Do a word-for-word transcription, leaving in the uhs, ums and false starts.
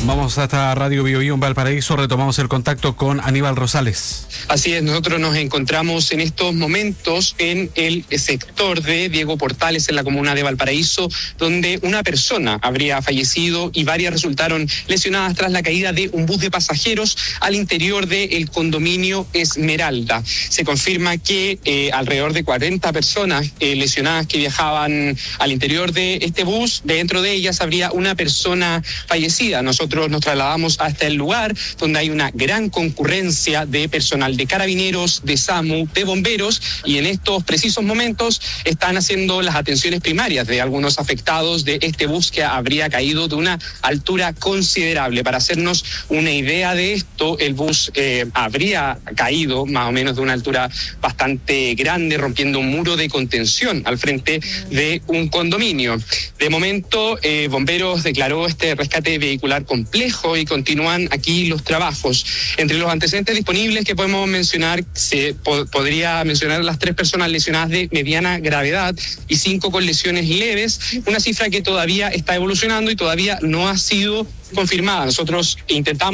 Vamos hasta Radio Bio Bio en Valparaíso, retomamos el contacto con Aníbal Rosales. Así es, nosotros nos encontramos en estos momentos en el sector de Diego Portales, en la comuna de Valparaíso, donde una persona habría fallecido y varias resultaron lesionadas tras la caída de un bus de pasajeros al interior del condominio Esmeralda. Se confirma que eh, alrededor de cuarenta personas eh, lesionadas que viajaban al interior de este bus, dentro de ellas habría una persona fallecida. Nosotros nos trasladamos hasta el lugar donde hay una gran concurrencia de personal de carabineros, de SAMU, de bomberos, y en estos precisos momentos están haciendo las atenciones primarias de algunos afectados de este bus que habría caído de una altura considerable. Para hacernos una idea de esto, el bus eh, habría caído más o menos de una altura bastante grande, rompiendo un muro de contención al frente de un condominio. De momento, eh, bomberos declaró este rescate vehicular complejo y continúan aquí los trabajos. Entre los antecedentes disponibles que podemos mencionar, se po- podría mencionar las tres personas lesionadas de mediana gravedad y cinco con lesiones leves, una cifra que todavía está evolucionando y todavía no ha sido confirmada. Nosotros intentamos